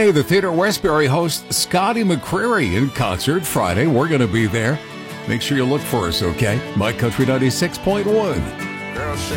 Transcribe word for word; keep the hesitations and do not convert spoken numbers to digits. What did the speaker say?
Friday, the Theater Westbury hosts Scotty McCreery in concert Friday. We're going to be there. Make sure you look for us, okay? My Country ninety-six point one.